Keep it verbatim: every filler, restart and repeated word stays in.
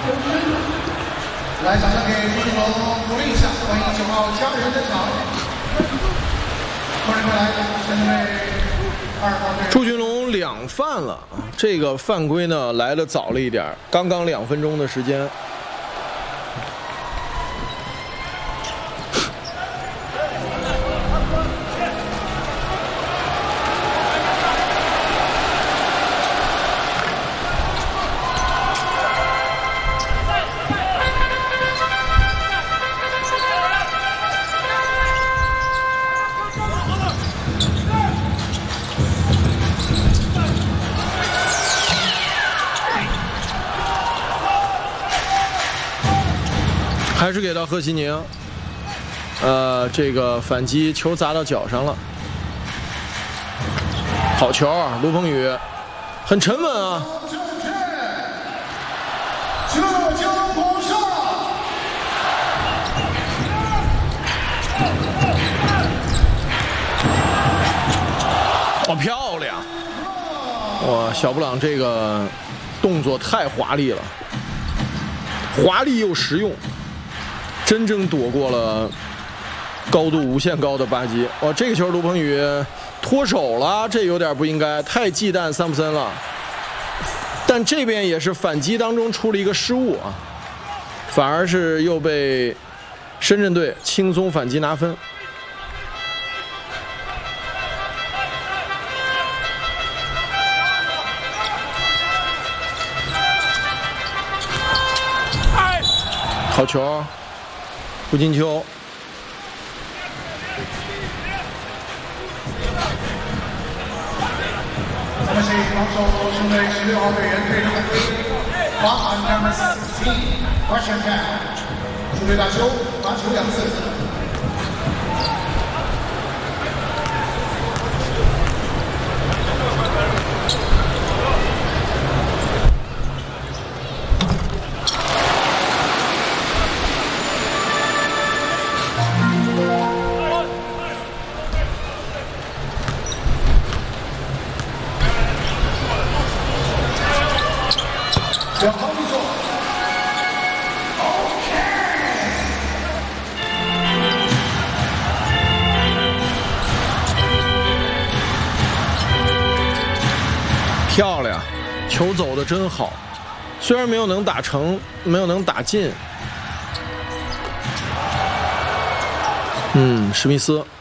来，掌声给朱俊龙鼓励一下，欢迎九号家人登场。欢迎过来，针对二号队。 朱俊龙两犯了，这个犯规呢来的早了一点，刚刚两分钟的时间。 还是给到贺西宁，呃，这个反击球砸到脚上了，好球啊！卢鹏宇很沉稳啊。 浙江广厦， 好漂亮！哇，小布朗这个动作太华丽了，华丽又实用。 真正躲过了高度无限高的巴基。哇，这个球卢鹏宇脱手了，这有点不应该，太忌惮桑普森了。但这边也是反击当中出了一个失误啊，反而是又被深圳队轻松反击拿分。好球！ 胡金秋， 咱们是防守身为十六号队员对上罚款 number sixteen Russian Cat， 主队打球，罚球两次。 两旁一坐 ，OK。 漂亮，球走的真好，虽然没有能打成，没有能打进。嗯，史密斯。